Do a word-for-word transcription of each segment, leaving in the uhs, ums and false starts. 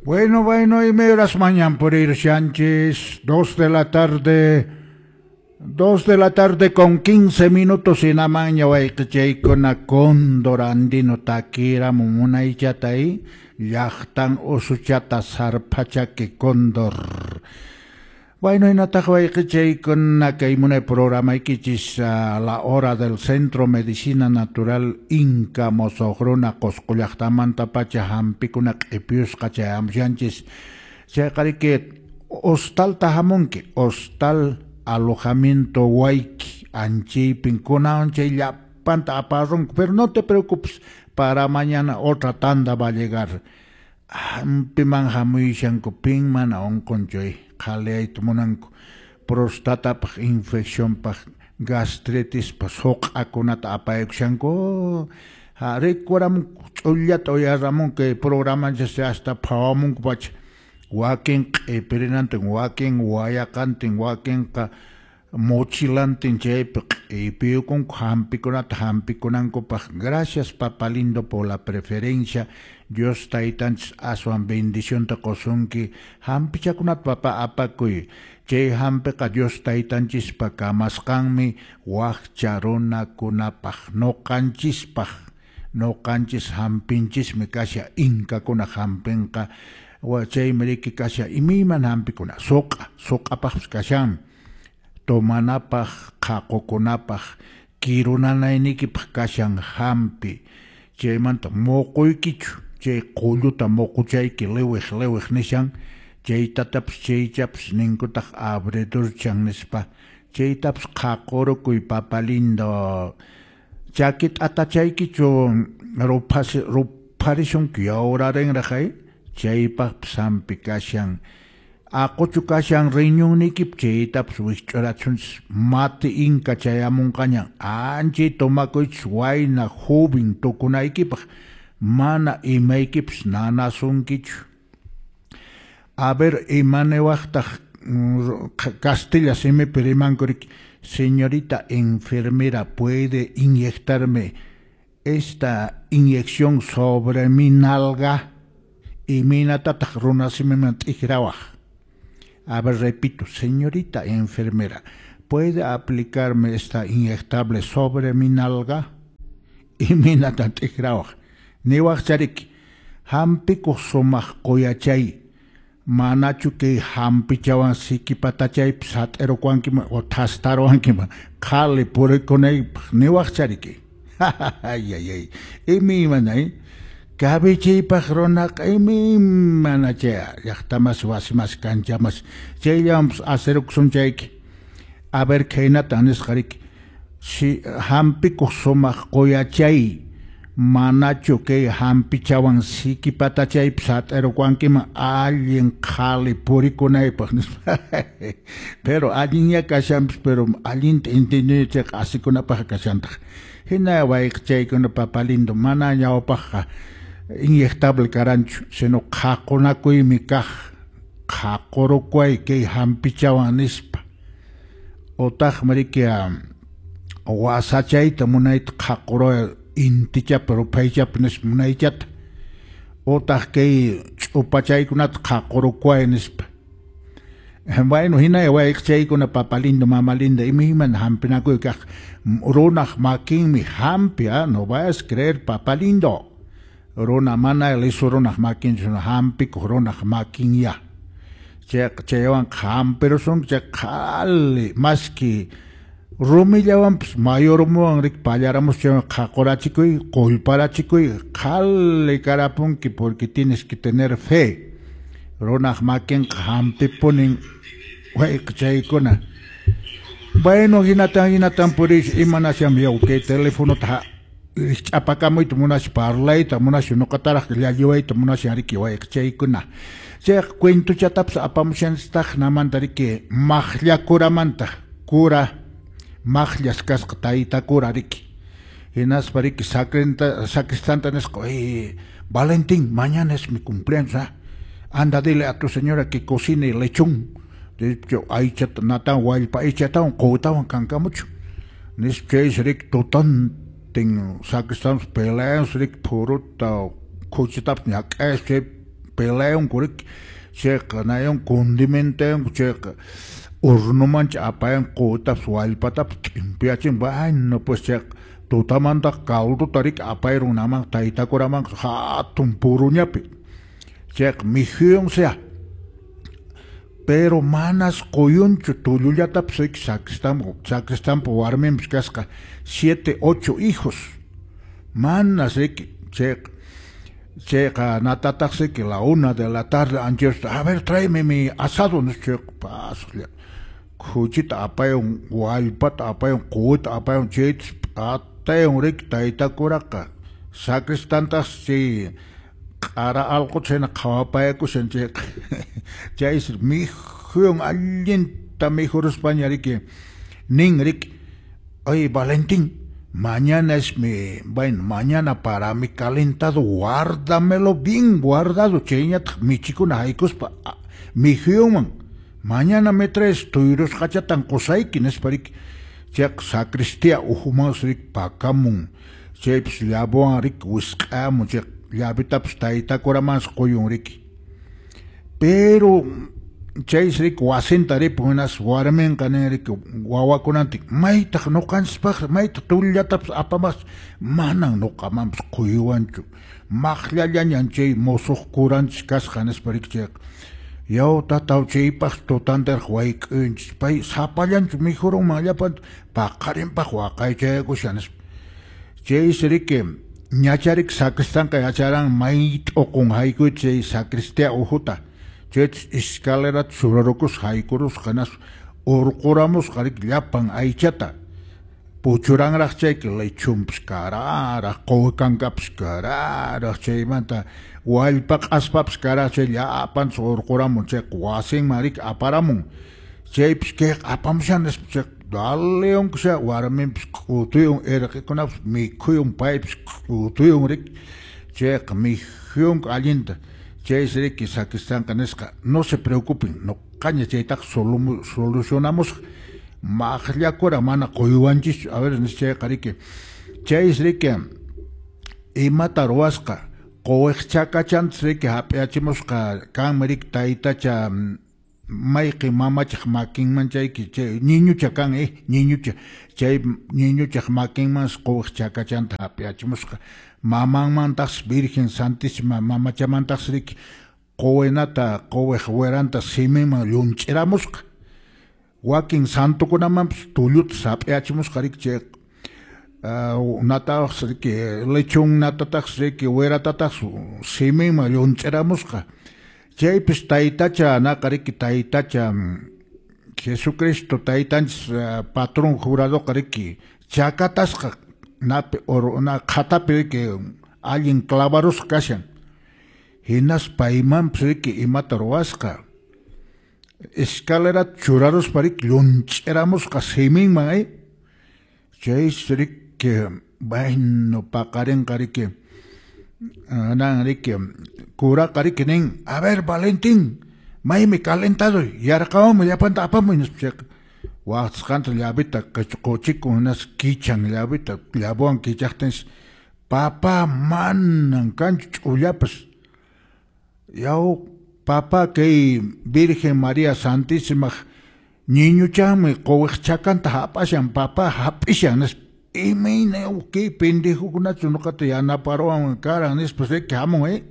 Bueno, bueno, y me horas mañana por ir Sánchez, dos de la tarde, dos de la tarde con quince minutos y na maña waikichay con a cóndor andino takira mumuna y chatay, yachtan osuchata sarpacha que cóndor. Bueno, y natajway que con aquel programa y a la hora del Centro Medicina Natural Inca Mosohrona Coscullachtamanta Pacha Hampikunak Epius Cachayam Yanchis. Se que hostal tajamonque, hostal alojamiento waiki, anchi pincuna anche ya panta aparron, pero no te preocupes, para mañana otra tanda va a llegar. Piman hamuy shanko pingman a un conjoy. Khalei tumonanko prostata pa infección pa gastritis pa sok akunat apayakshanko ha recueram ulyat oyaramon que programa ya se hasta pawamon pach waken epirinante waken wayakantin waken ka mochilantin chep y pido con hampiconat hampiconanco pa gracias papalindo por la preferencia. Dios taitan asuan bendición ta kosonki hampichakunat papa apakuy che hampeka Dios taitan chispa kamaskanmi wachcharona kunapaj no kanchispaj no kanchis hampinchis mi kasha inka kuna hampenka wa che meriki kasha imiman hampikuna soka soka paj kasham tomanapaj qakokunapaj kirunanayniki kashan hampi che manta moquykichu che qulluta moquchayki lewej lewej nishan chaytataps chaychaps ninkutaj abredurchan nispa chaytaps qaqorukuy papalindo chakit atachaykichu ruphasi rupharishunki yawrarinraqay chaypaq sampi kashan aquchu kashan riñunnikip chaytaps wisch'urachunchis mati inka chayamunqañan anchi tomakuychis wayna jubin tukunaykipaq mana imaykips nanasunkichu. A ver, imanewajtaj Castilla se me perimankorik, señorita enfermera, ¿puede inyectarme esta inyección sobre mi nalga? Y mina tataj runasimeman tijrawaj. A ver, repito, señorita enfermera, ¿puede aplicarme esta inyectable sobre mi nalga? Y mina tijrawaj. Niwak charik, hampi kusumah koyachay, manachu que hampi chawan siki patachay, psat erokwankima, o tastaroankima, kali pure konay, niwak chariki. Ay, ay, ay. Imi manay, kabichay pajronak, imi manachaya, yachtamas wasimas kanchamas, chayams aseruk sunchayki. A ver, kainatanes harik, si hampi kusumah koyachay, manacho que hampichawan siki patachay psat erokwankima alguien kali purikunay pero alguien ya kashams pero alguien entendió que así con la paja kashanta hina waikchay con papalindo mana ya opaja inyectable carancho sino kakonakuy mikaj kakorokway que hampichawan nispa otaj marikia wasachay tamunait kakoro inticha pero paychap nes munaychat otah que chupachay kunat qaqorukway nispa bueno hina waikchay kuna papalindo mamalinda imiman hampinakuy kaq runaq makinmi hampi no vayas creer papalindo runa mana lisu runaq makin hampi runaq makin ya chayqa chaywan hampero son chaqali maski rumillawan pues mayormuwan rik pallaramos chaywan qaqorachikuy qullparachikuy qhali karapunki porque tienes que tener fe runaq makin hampipunin wayqchaykuna bueno hinatan hinatan purish imanasham yawkay teléfonota ch'apakamuyta munash parlayta munash nuqataraq llallawayta munash ariki wayqchaykuna chay cuentuchatapas apamushanstaj namanta riki maqllakuramanta cura Maglias casca taita curariki. Y nas pariki sacristanta nesco. Eh, Valentín, mañana es mi cumpleaños. ¿eh? Anda, dile a tu señora que cocine lechón. De hecho, ahí chat natan guaypa, ahí chatan, cotaban cancamucho. Nes que es ric totan, ten sacristanos peleas ric puruta, cochitap, ñak, este pelayon kurik chek nayon condimentayon chek urnumanch apayan kota sualpata impiachin no pues chek tutamanta caldo tarik apayron naman taitakoraman hatun puruñapi chek mihion sea pero manas coyuncho tuluyatap sek sakistam sakistam poarmem casca siete ocho hijos manas sek chek chek natatak sek la una de la tarde antes a ver tráeme mi asado no chek pasle kuchita apayon walpat apayon kut apayon chet atayon rek taitakoraka sacristantas si ara algo chena kawapayako senchek chais mi hyong alguien ta mejor español que ningrik oye Valentín mañana es mi bueno mañana para mi calentado guárdamelo bien guardado cheña mi chico naikos pa mi hyong mañana me traes tuiros hachatan kosai kines parik chak sacristia uhumas rik pakamun cheps laboan rik wiskamu chek labitaps taita koramas koyun rik pero chais rik wasenta rik punas warmen kanen rik wawakunantik maita no kanspach maita tullataps apamas manang no kamams koyuanchu makhlallan chay mosoh kuranch kas khanes parik chek yo tatau cheipas totander huaik unch pai sapallan mejorong malapan pakarin pa huakay chay kusyanes chay sirike ñacharik sacristan kay acharang mait o kung haiku chay sacristia uhuta chay escalera surarokos haikuros kanas urkuramos karik llapan aichata puchurang rak chay que le chumps karara kokankaps karara chay manta walpak aspaps kara chay llapan surkuramos chay kuasing marik aparamun chay pske apamshanes chay daleon ksha warmin kutuyong erkikunaps mikuyong pipes kutuyong rik chay mikuyong alinta chay siriki sakistan kaneska no se preocupen no caña chay tak solucionamos Mahlakura mana koyuanchis a ver chay qariki chay sriki imata ruwasqa qowikchakachan sriki hapiachimusqa kanmerik taytacha mayqi mamachaq makinman chayki chay niñucha kan eh niñucha chay niñucha makinman qowikchakachanta hapiachimusqa mamanmantas Virgen Santísima mamachamantas sriki qowenata qowik weranta simima llunch'iramusqa wakin santo kunaman tulut sapiachimus karik chek nata sriki lechon nata tak sriki wera tata simi malon cheramusqa chay pis taitacha na karik taitacha Jesucristo taitanch patrón jurado karik chakatasqa nape or na khatape que alguien clavaros kashan hinas paiman sriki imatarwasqa escalera churaros parik luncheramos kasimin mai chay srik que bueno pakaren karike anan rike cura karike nen a ver Valentín mai me calentado y arcao me llapan tapamos nos check was canto labita cochi con unas kichan labita labon kichachtens papa man canch ullapas yao Papa que Virgen María Santísima niño chame qowikchakanta hapashan papa hapishan y me neu que pendejo kuna chunokata yana paroan karan después de que amo eh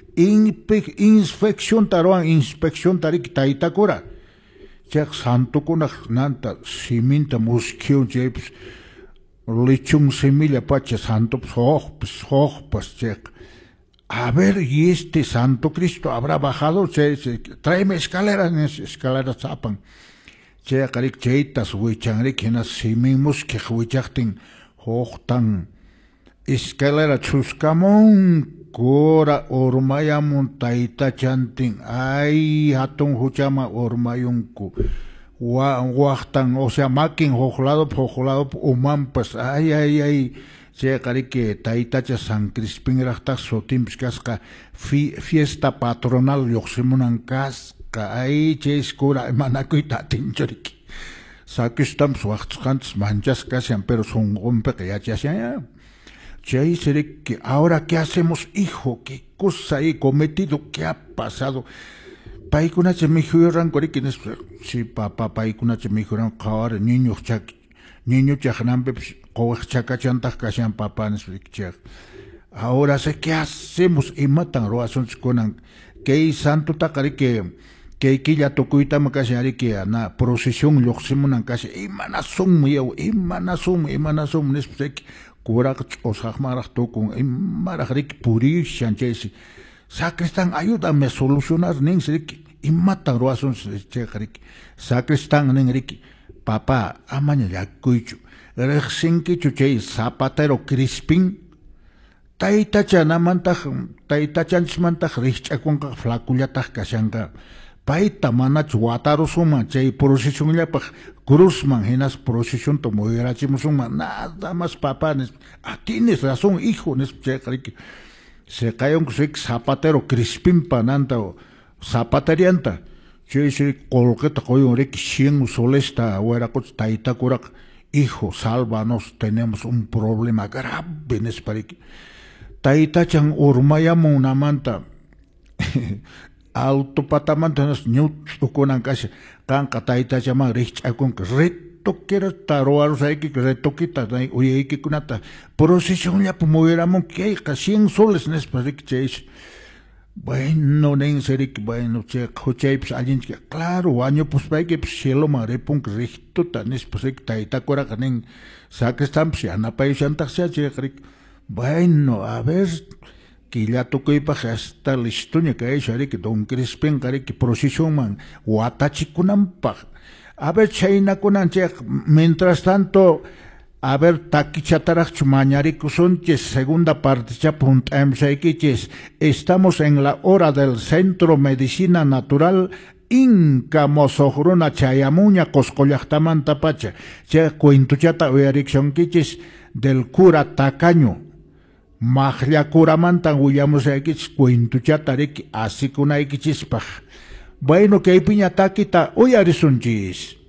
inspección taroan inspección tarik taitakura chek santo kuna nanta siminta muskio jeps lichung semilla pacha santo soh soh pas chek a ver, y este Santo Cristo habrá bajado, se, se, tráeme escaleras, escaleras zapan. Che, karik cheitas, huichanrik, hinas simimus, que huichachtin, hochtan, escalera chuskamon, kora ormayamun, taita chantin, ay, hatun huchama ormayunku, huachtan, o sea, makin, hojlado, hojlado, umampas, ay, ay, ay, che qariki taitacha San Crispin raqtaq sotimpish kasqa fiesta patronal lluqsimunan kasqa ay chayskura manakuyta atinchuriki sakistamps waqchqantas manchas kashan pero sunqunpiqa yachashan Chay seré que ahora qué hacemos, hijo, qué cosa he cometido, qué ha pasado. Paikuna che me dijeron que si papá paikuna che me dijeron que ahora niños chak niños chaknambe coach chakachantas kashan papá nesvikchak. Ahora sé qué hacemos y matan roason conan que santo takari que que quilla tokuita makashari que ana procesión loximunan kashi imanasum yo imanasum imanasum nesvek kurak osahmarach tokun imarach puri chanchesi. Sacristán, ayúdame a solucionar, nengrik, y matan roason chekrik. Sacristán, nengrik, papá, amaña ya cuicho. Rexinki chuchei, zapatero crispin. Taitachan amantaj, taitachan smantaj, richakwanka, flacullataj, kashanka. Paita manach, wataro suma, chay, procesión yapaj, cruzman, genas, procesión, tomo, irachimosuma, nada más papá, ah, tienes razón, hijo, nes chekrik. Se cae un zapatero crispin pananta o zapaterianta. Che se colqueta coyo rek cien solesta o era coch taita curak. Hijo, sálvanos, tenemos un problema grave en esparik. Taita chan urmayamo una manta. Alto patamanta nos ñut ukonan kasi. Kanka taita chama rich akon ret. Toquera taroaros hay que retoquita oye hay que kunata procesión ya promoveramos que hay cien soles en espacio que bueno nen serik bueno che cocheips alguien que claro año pues hay que cielo mare punk recto tan espacio que taita cora canen saque stamps ya na país antaxia che bueno a ver que ya tocó y para hasta la historia que hay shari que don Crispin care que procesión man watachi kunampa. A ver, China Kunanche, mientras tanto, a ver, Takichatarach Mañarikusunches, segunda parte, Chapunt M S X, estamos en la hora del Centro Medicina Natural Inca Mosohruna Chayamuña Coscollachtamanta Pacha, Che Cuintuchata Uericción Kichis del cura Tacaño. Maglia Curamanta Huyamos X, Cuintuchatarik, así que una X. Bueno, que hay piña taquita, hoy arisunchis.